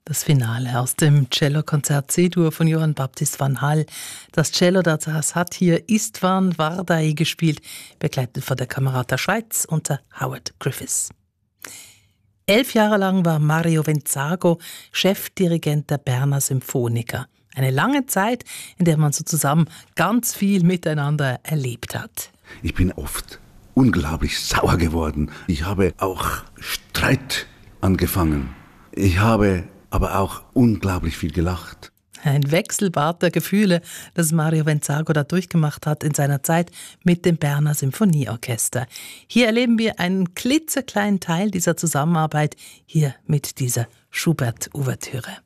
Das Finale aus dem Cellokonzert C-Dur von Johann Baptist van Hall. Das Cello, das hat hier Istvan Vardai gespielt, begleitet von der Camerata Schweiz unter Howard Griffiths. 11 Jahre lang war Mario Venzago Chefdirigent der Berner Symphoniker. Eine lange Zeit, in der man so zusammen ganz viel miteinander erlebt hat. Ich bin oft unglaublich sauer geworden. Ich habe auch Streit angefangen. Ich habe aber auch unglaublich viel gelacht. Ein Wechselbad der Gefühle, das Mario Venzago da durchgemacht hat in seiner Zeit mit dem Berner Symphonieorchester. Hier erleben wir einen klitzekleinen Teil dieser Zusammenarbeit, hier mit dieser Schubert-Ouvertüre.